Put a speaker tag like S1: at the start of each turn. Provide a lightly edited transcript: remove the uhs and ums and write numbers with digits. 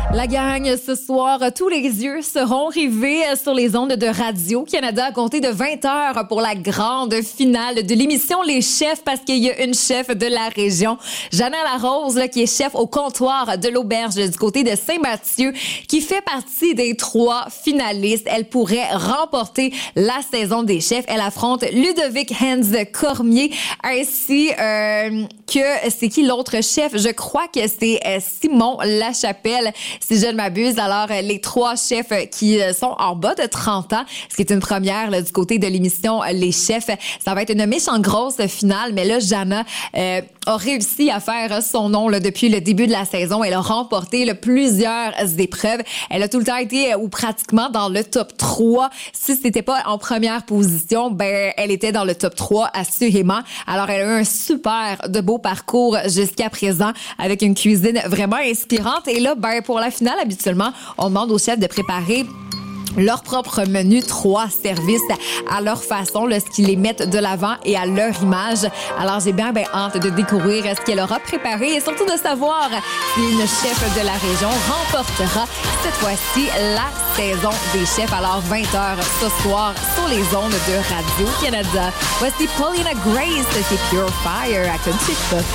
S1: La gang, ce soir, tous les yeux seront rivés sur les ondes de Radio-Canada à compter de 20h pour la grande finale de l'émission Les Chefs, parce qu'il y a une chef de la région, Jana Larose, là, qui est chef au comptoir de l'Auberge du côté de Saint-Mathieu, qui fait partie des 3 finalistes. Elle pourrait remporter la saison des chefs. Elle affronte Ludovic Hans Cormier, ainsi que, c'est qui l'autre chef? Je crois que c'est Simon Lachapelle, si je ne m'abuse. Alors, les 3 chefs qui sont en bas de 30 ans, ce qui est une première là, du côté de l'émission Les Chefs. Ça va être une méchante grosse finale, mais là, Jana a réussi à faire son nom là, depuis le début de la saison. Elle a remporté là, plusieurs épreuves. Elle a tout le temps été ou pratiquement dans le top 3. Si c'était pas en première position, ben elle était dans le top 3 assurément. Alors, elle a eu un super de beau parcours jusqu'à présent avec une cuisine vraiment inspirante. Et là, ben pour la finale, habituellement, on demande aux chefs de préparer leur propre menu, 3 services à leur façon, là, ce qu'ils les mettent de l'avant et à leur image. Alors, j'ai bien hâte de découvrir ce qu'elle aura préparé et surtout de savoir si une chef de la région remportera cette fois-ci la saison des chefs. Alors, 20h ce soir sur les ondes de Radio-Canada. Voici Paulina Grace, c'est Pure Fire à Country Club.